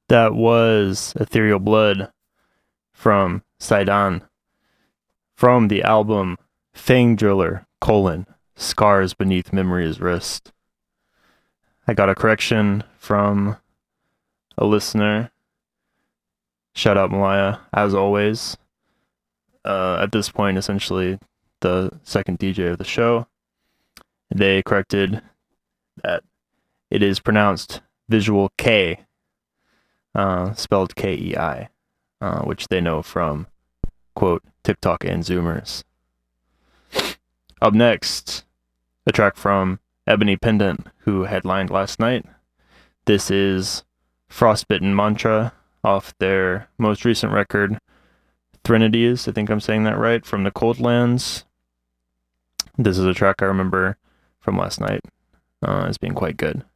That was Ethereal Blood from Sidon from the album Fang Driller, Scars Beneath Memory's Wrist. I got a correction from a listener. Shout out Malaya, as always. At this point, essentially the second DJ of the show. They corrected that it is pronounced Visual K, spelled Kei, which they know from, quote, TikTok and Zoomers. Up next, a track from Ebony Pendant, who headlined last night. This is Frostbitten Mantra off their most recent record, Threnodies, I think I'm saying that right, from the Coldlands. This is a track I remember from last night as being quite good.